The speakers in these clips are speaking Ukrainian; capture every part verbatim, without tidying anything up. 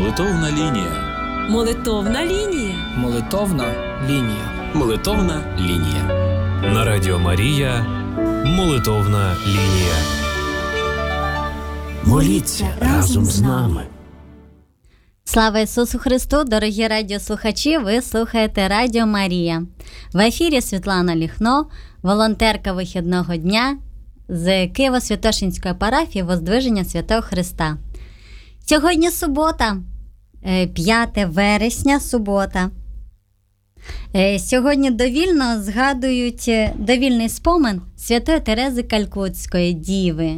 Молитовна лінія. Молитовна лінія. Молитовна лінія. Молитовна лінія. На Радіо Марія. Молитовна лінія. Моліться разом з нами. Слава Ісусу Христу, дорогі радіослухачі, ви слухаєте Радіо Марія. В ефірі Світлана Ліхно, волонтерка вихідного дня з Києво-Святошинської парафії Воздвиження Святого Христа. Сьогодні субота, п'яте вересня, субота. Сьогодні довільно згадують довільний спомин Святої Терези Калькутської Діви.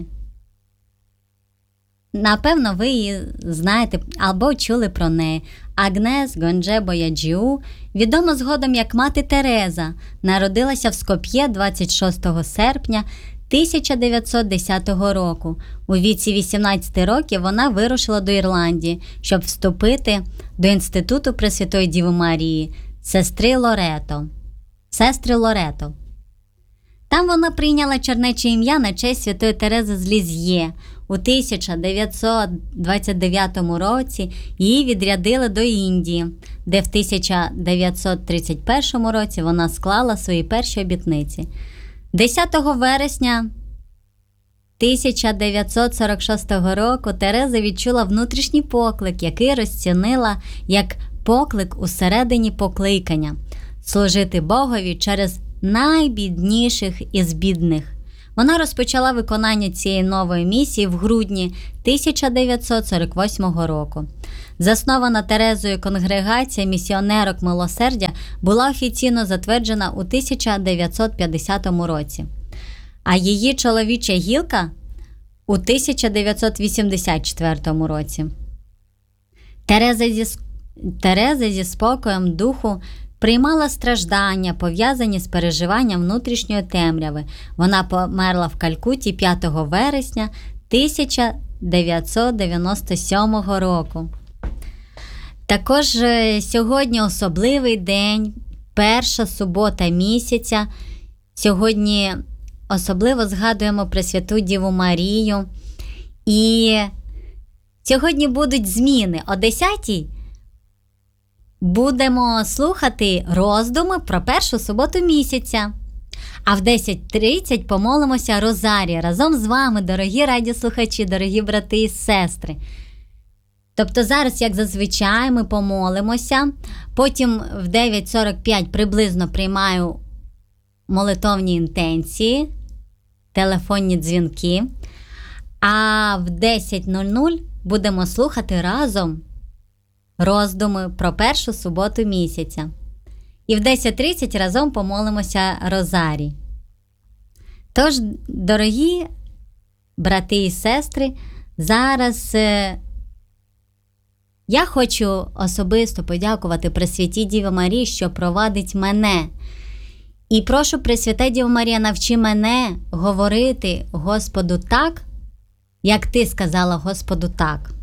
Напевно, ви її знаєте або чули про неї. Агнес Гонже Бояджіу, відома згодом як мати Тереза, народилася в Скоп'є двадцять шостого серпня тисяча дев'ятсот десятого року. У віці вісімнадцяти років вона вирушила до Ірландії, щоб вступити до Інституту Пресвятої Діви Марії, сестри Лорето. Сестри Лорето. Там вона прийняла чернече ім'я на честь Святої Терези з Лізьє. У тисяча дев'ятсот двадцять дев'ятому році її відрядили до Індії, де в тисяча дев'ятсот тридцять першому році вона склала свої перші обітниці. десятого вересня тисяча дев'ятсот сорок шостого року Тереза відчула внутрішній поклик, який розцінила як поклик усередині покликання – служити Богові через найбідніших із бідних. Вона розпочала виконання цієї нової місії в грудні тисяча дев'ятсот сорок восьмого року. Заснована Терезою конгрегація місіонерок милосердя була офіційно затверджена у тисяча дев'ятсот п'ятдесятому році, а її чоловіча гілка – у тисяча дев'ятсот вісімдесят четвертому році. Тереза зі, Тереза зі спокоєм духу приймала страждання, пов'язані з переживанням внутрішньої темряви. Вона померла в Калькутті п'ятого вересня тисяча дев'ятсот дев'яносто сьомого року. Також сьогодні особливий день, перша субота місяця. Сьогодні особливо згадуємо Пресвяту Діву Марію. І сьогодні будуть зміни. О десятій будемо слухати роздуми про першу суботу місяця. А в десять тридцять помолимося Розарій разом з вами, дорогі радіослухачі, дорогі брати і сестри. Тобто зараз, як зазвичай, ми помолимося, потім в дев'ять сорок п'ять приблизно приймаю молитовні інтенції, телефонні дзвінки, а в десять нуль нуль будемо слухати разом роздуми про першу суботу місяця. І в десять тридцять разом помолимося Розарій. Тож, дорогі брати і сестри, зараз е, я хочу особисто подякувати Пресвятій Діві Марії, що провадить мене. І прошу, Пресвята Діва Марія, навчи мене говорити Господу так, як ти сказала Господу так.